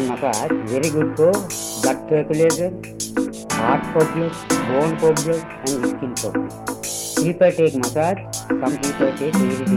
and massage very good for blood circulation, heart problems, bone problems and skin problems. People take massage, some people take daily